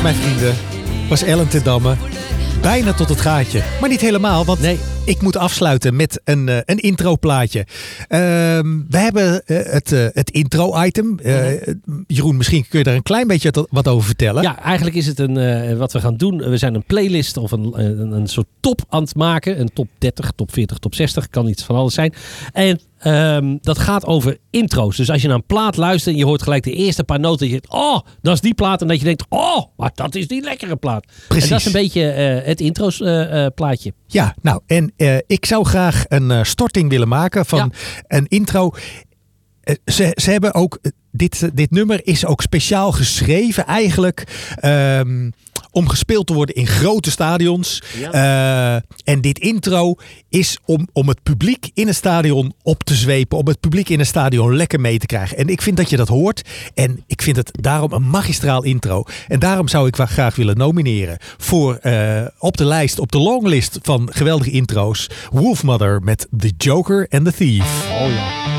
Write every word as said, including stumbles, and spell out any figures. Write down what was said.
mijn vrienden, was Ellen ten Damme bijna tot het gaatje. Maar niet helemaal, want nee. ik moet afsluiten met een, uh, een introplaatje. Uh, we hebben uh, het, uh, het intro-item. Uh, mm-hmm. Jeroen, misschien kun je daar een klein beetje wat over vertellen. Ja, eigenlijk is het een, uh, wat we gaan doen. We zijn een playlist of een, een, een soort top aan het maken. Een top dertig, top veertig, top zestig. Kan iets van alles zijn. En Um, dat gaat over intro's. Dus als je naar een plaat luistert en je hoort gelijk de eerste paar noten. En je denkt, oh, dat is die plaat. En dat je denkt, oh, maar dat is die lekkere plaat. Precies. En dat is een beetje uh, het intro's uh, uh, plaatje. Ja, nou, en uh, ik zou graag een uh, storting willen maken van ja. een intro. Uh, ze, ze hebben ook, dit, dit nummer is ook speciaal geschreven eigenlijk um, om gespeeld te worden in grote stadions. Ja. Uh, en dit intro is om, om het publiek in een stadion op te zwepen. Om het publiek in een stadion lekker mee te krijgen. En ik vind dat je dat hoort. En ik vind het daarom een magistraal intro. En daarom zou ik graag willen nomineren voor uh, op de lijst, op de longlist van geweldige intro's. Wolfmother met The Joker and the Thief. Oh ja.